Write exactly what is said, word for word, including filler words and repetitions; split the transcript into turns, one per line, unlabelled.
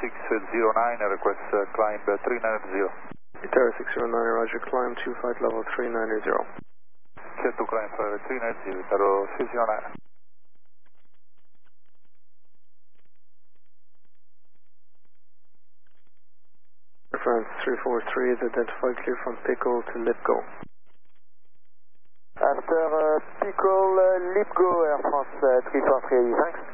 six zero nine, request uh, climb uh, three ninety.
Tower six zero nine, roger, climb to flight level three ninety.
Clear to climb for three ninety, Tower six zero nine.
France three four three is identified clear from Pickle to Lipgo.
After uh, Pickle, uh, Lipgo, Air France uh, three four three, thanks.